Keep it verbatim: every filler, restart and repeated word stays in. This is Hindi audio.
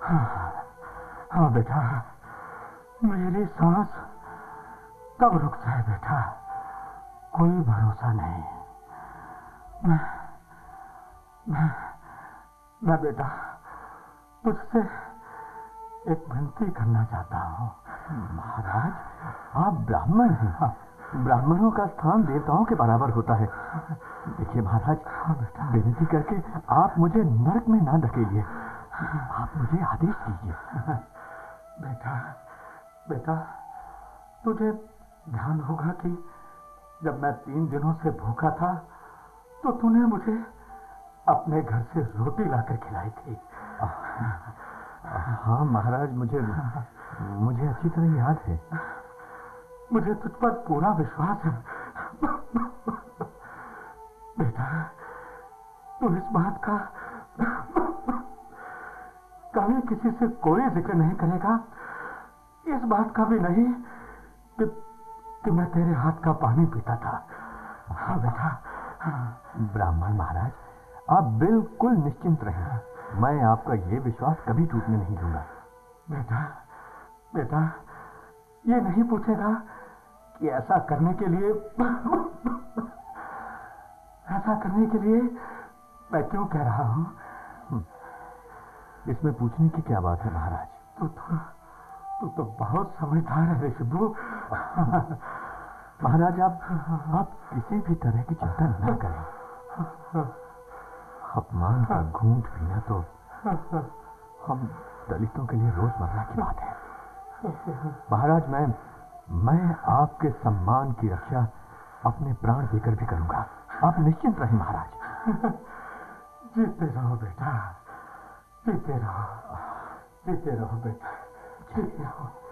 हाँ, हाँ बेटा, मेरी सांस कब रुक जाए बेटा, कोई भरोसा नहीं। मैं मैं मैं बेटा तुझसे एक विनती करना चाहता हूँ। महाराज, आप ब्राह्मण हैं। ब्राह्मणों का स्थान देवताओं के बराबर होता है। देखिए महाराज, विनती करके आप मुझे नरक में ना धकेलिए। आप मुझे आदेश दीजिए। बेटा बेटा तुझे ध्यान होगा कि जब मैं तीन दिनों से भूखा था तो तूने मुझे अपने घर से रोटी लाकर खिलाई थी। हाँ महाराज, मुझे मुझे अच्छी तरह याद है। मुझे तुझ पर पूरा विश्वास है। बेटा तू इस बात का कभी किसी से कोई जिक्र नहीं करेगा, इस बात का भी नहीं कि, कि मैं तेरे हाथ का पानी पीता था। हाँ बेटा। ब्राह्मण महाराज, आप बिल्कुल निश्चिंत रहें। मैं आपका ये विश्वास कभी टूटने नहीं दूंगा। बेटा बेटा ये नहीं पूछेगा कि ऐसा करने के लिए ऐसा करने के लिए मैं क्यों कह रहा हूं? इसमें पूछने की क्या बात है महाराज? तू तो तू तो बहुत समझदार है ऋषभु। महाराज, आप आप किसी भी तरह की चिंता न करें। अपमान का घूंट पीना तो हम दलितों के लिए रोजमर्रा की बात है। महाराज, मैं मैं आपके सम्मान की रक्षा अपने प्राण देकर भी करूंगा। आप निश्चिंत रहें महाराज। जीते रहो बेटा, जीते रहो, जीते रहो बेटा, जीते रहो।